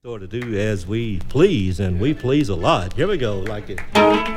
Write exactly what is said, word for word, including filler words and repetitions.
sort of do as we please, and we please a lot. Here we go, like it.